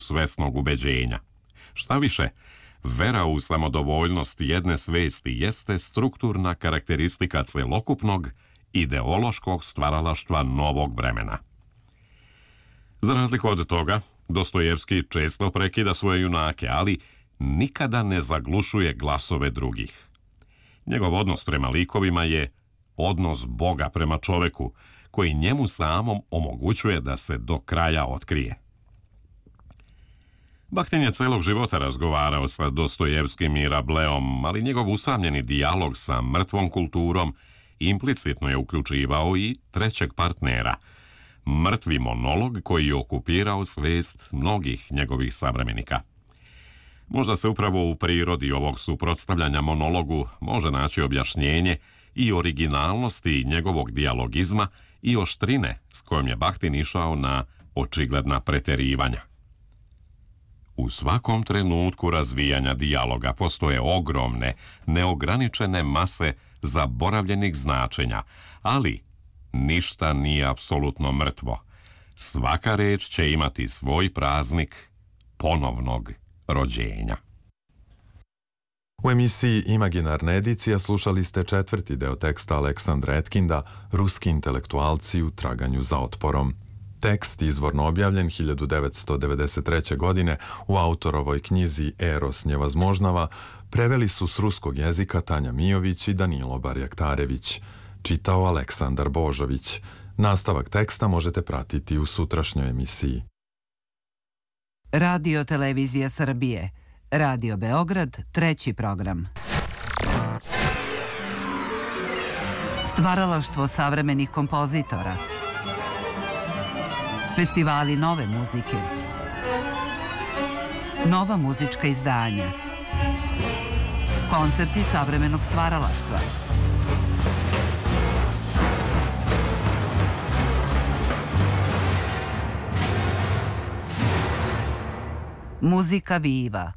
svesnog ubeđenja. Šta više, vera u samodovoljnost jedne svesti jeste strukturna karakteristika celokupnog ideološkog stvaralaštva novog vremena. Za razliku od toga, Dostojevski često prekida svoje junake, ali nikada ne zaglušuje glasove drugih. Njegov odnos prema likovima je odnos Boga prema čoveku, koji njemu samom omogućuje da se do kraja otkrije. Bahtin je celog života razgovarao sa Dostojevskim i Rableom, ali njegov usamljeni dijalog sa mrtvom kulturom implicitno je uključivao i trećeg partnera, mrtvi monolog koji je okupirao svest mnogih njegovih savremenika. Možda se upravo u prirodi ovog suprotstavljanja monologu može naći objašnjenje i originalnosti njegovog dijalogizma i oštrine s kojom je Bahtin išao na očigledna preterivanja. U svakom trenutku razvijanja dijaloga postoje ogromne, neograničene mase zaboravljenih značenja, ali ništa nije apsolutno mrtvo. Svaka reč će imati svoj praznik ponovnog rođenja. U emisiji Imaginarna edicija slušali ste 4. deo teksta Aleksandra Etkinda Ruski intelektualci u traganju za otporom. Tekst, izvorno objavljen 1993. godine u autorovoj knjizi Eros njevazmožnava, preveli su s ruskog jezika Tanja Mijović i Danilo Barjaktarević. Čitao Aleksandar Božović. Nastavak teksta možete pratiti u sutrašnjoj emisiji. Radio Televizija Srbije. Radio Beograd, 3. program. Stvaralaštvo savremenih kompozitora. Festivali nove muzike. Nova muzička izdanja. Koncerti savremenog stvaralaštva. Muzika Viva.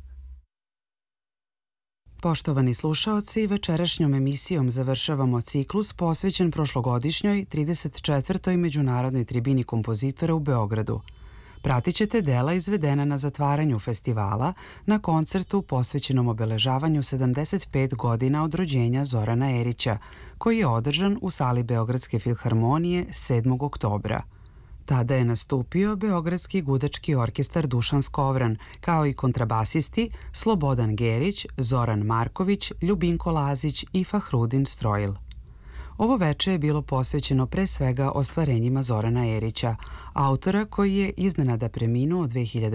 Poštovani slušaoci, večerašnjom emisijom završavamo ciklus posvećen prošlogodišnjoj 34. Međunarodnoj tribini kompozitora u Beogradu. Pratit ćete dela izvedena na zatvaranju festivala na koncertu posvećenom obeležavanju 75 godina od rođenja Zorana Erića, koji je održan u sali Beogradske filharmonije 7. oktobra. Tada je nastupio Beogradski gudački orkestar Dušan Skovran, kao i kontrabasisti Slobodan Gerić, Zoran Marković, Ljubinko Lazić i Fahrudin Strojl. Ovo veče je bilo posvećeno pre svega ostvarenjima Zorana Erića, autora koji je iznenada preminuo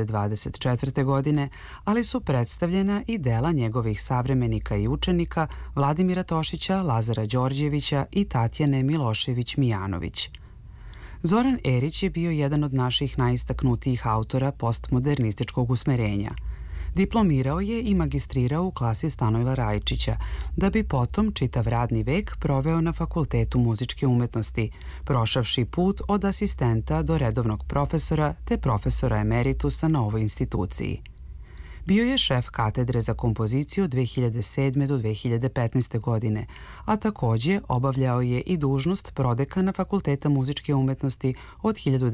2024. godine, ali su predstavljena i dela njegovih savremenika i učenika Vladimira Tošića, Lazara Đorđevića i Tatjane Milošević-Mijanović. Zoran Erić je bio jedan od naših najistaknutijih autora postmodernističkog usmerenja. Diplomirao je i magistrirao u klasi Stanojla Rajčića, da bi potom čitav radni vek proveo na Fakultetu muzičke umetnosti, prošavši put od asistenta do redovnog profesora te profesora emeritusa na ovoj instituciji. Bio je šef katedre za kompoziciju od 2007. do 2015. godine, a takođe obavljao je i dužnost prodekana Fakulteta muzičke umetnosti od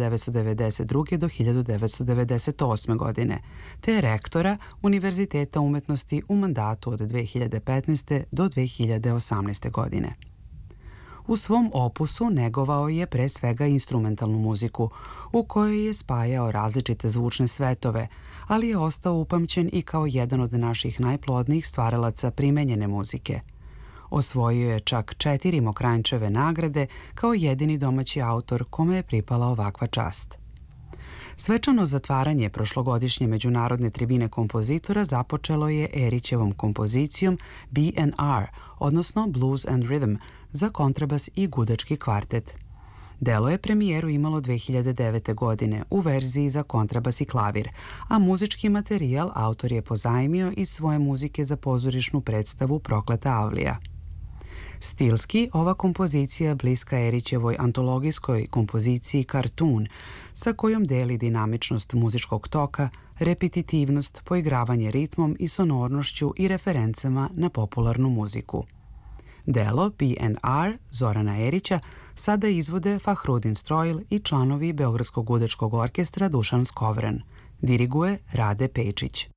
1992. do 1998. godine, te rektora Univerziteta umetnosti u mandatu od 2015. do 2018. godine. U svom opusu negovao je pre svega instrumentalnu muziku, u kojoj je spajao različite zvučne svetove, ali je ostao upamćen i kao jedan od naših najplodnijih stvaralaca primenjene muzike. Osvojio je čak 4 Mokranjčeve nagrade kao jedini domaći autor kome je pripala ovakva čast. Svečano zatvaranje prošlogodišnje međunarodne tribine kompozitora započelo je Erićevom kompozicijom B&R, odnosno Blues and Rhythm, za kontrabas i gudački kvartet. Delo je premijeru imalo 2009. godine u verziji za kontrabas i klavir, a muzički materijal autor je pozajmio iz svoje muzike za pozorišnu predstavu Prokleta Avlija. Stilski, ova kompozicija je bliska Erićevoj antologijskoj kompoziciji Cartoon, sa kojom deli dinamičnost muzičkog toka, repetitivnost, poigravanje ritmom i sonornošću i referencama na popularnu muziku. Delo B&R Zorana Erića sada izvode Fahrudin Strojl i članovi Beogradskog gudačkog orkestra Dušan Skovran. Diriguje Rade Pečić.